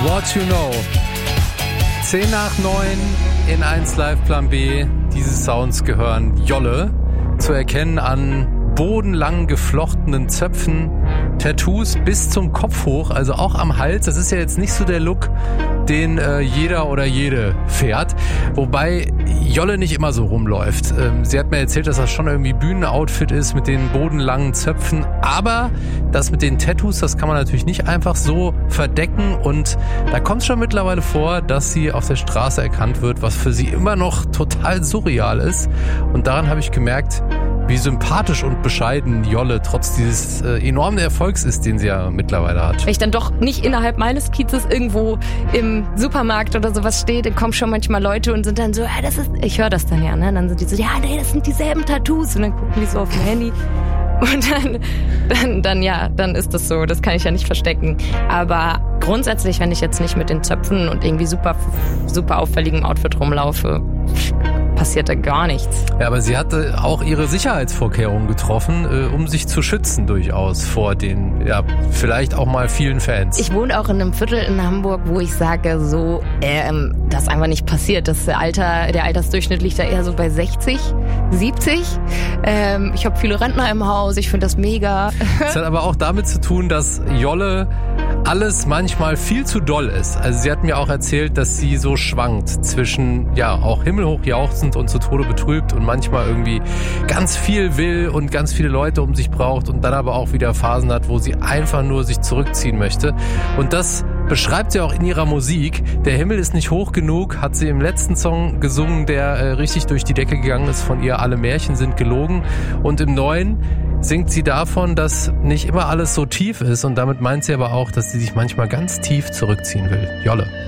What You Know. 10 nach 9 in 1 Live Plan B. Diese Sounds gehören Jolle. Zu erkennen an bodenlang geflochtenen Zöpfen, Tattoos bis zum Kopf hoch, also auch am Hals. Das ist ja jetzt nicht so der Look, den jeder oder jede fährt. Wobei Jolle nicht immer so rumläuft. Sie hat mir erzählt, dass das schon irgendwie Bühnenoutfit ist mit den bodenlangen Zöpfen. Aber das mit den Tattoos, das kann man natürlich nicht einfach so verdecken. Und da kommt es schon mittlerweile vor, dass sie auf der Straße erkannt wird, was für sie immer noch total surreal ist. Und daran habe ich gemerkt, wie sympathisch und bescheiden Jolle trotz dieses enormen Erfolgs ist, den sie ja mittlerweile hat. Wenn ich dann doch nicht innerhalb meines Kiezes irgendwo im Supermarkt oder sowas stehe, dann kommen schon manchmal Leute und sind dann so, das ist, ich höre das dann ja, ne? Dann sind die so, ja, nee, das sind dieselben Tattoos. Und dann gucken die so auf dem Handy. Und dann ist das so. Das kann ich ja nicht verstecken. Aber grundsätzlich, wenn ich jetzt nicht mit den Zöpfen und irgendwie super, super auffälligem Outfit rumlaufe, passiert da gar nichts. Ja, aber sie hatte auch ihre Sicherheitsvorkehrungen getroffen, um sich zu schützen durchaus vor den, ja, vielleicht auch mal vielen Fans. Ich wohne auch in einem Viertel in Hamburg, wo ich sage, so, das einfach nicht passiert. Der Altersdurchschnitt liegt da eher so bei 60, 70. Ich habe viele Rentner im Haus, ich finde das mega. Das hat aber auch damit zu tun, dass Jolle alles manchmal viel zu doll ist. Also sie hat mir auch erzählt, dass sie so schwankt zwischen, ja, auch himmelhoch jauchzend und zu Tode betrübt und manchmal irgendwie ganz viel will und ganz viele Leute um sich braucht und dann aber auch wieder Phasen hat, wo sie einfach nur sich zurückziehen möchte. Und das beschreibt sie auch in ihrer Musik. Der Himmel ist nicht hoch genug, hat sie im letzten Song gesungen, der richtig durch die Decke gegangen ist von ihr. Alle Märchen sind gelogen. Und im neuen singt sie davon, dass nicht immer alles so tief ist. Und damit meint sie aber auch, dass sie sich manchmal ganz tief zurückziehen will. Jolle.